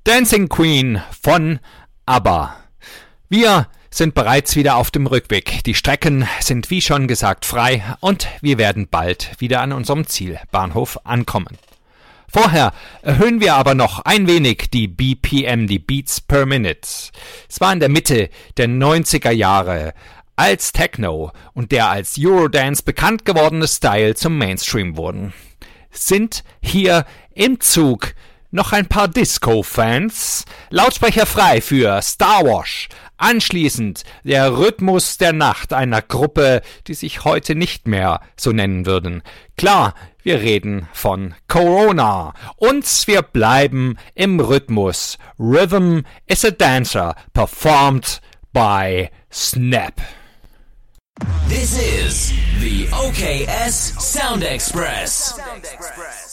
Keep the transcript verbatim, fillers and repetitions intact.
Dancing Queen von ABBA. Wir sind bereits wieder auf dem Rückweg. Die Strecken sind wie schon gesagt frei und wir werden bald wieder an unserem Zielbahnhof ankommen. Vorher erhöhen wir aber noch ein wenig die B P M, die Beats per Minute. Es war in der Mitte der neunziger Jahre, als Techno und der als Eurodance bekannt gewordene Style zum Mainstream wurden. Sind hier im Zug noch ein paar Disco-Fans? Lautsprecher frei für Star Wash. Anschließend der Rhythmus der Nacht einer Gruppe, die sich heute nicht mehr so nennen würden. Klar, wir reden von Corona. Und wir bleiben im Rhythmus. Rhythm is a Dancer, performed by Snap. This is the O K S Sound Express. Sound Express.